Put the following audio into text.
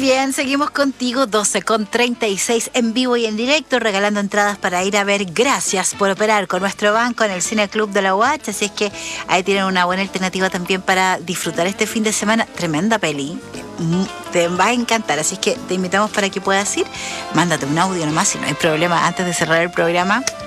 Bien, seguimos contigo, 12:36 en vivo y en directo, regalando entradas para ir a ver Gracias por operar con nuestro banco en el Cine Club de la UH. Así es que ahí tienen una buena alternativa también para disfrutar este fin de semana. Tremenda peli, te va a encantar, así es que te invitamos para que puedas ir. Mándate un audio nomás, si no hay problema, antes de cerrar el programa.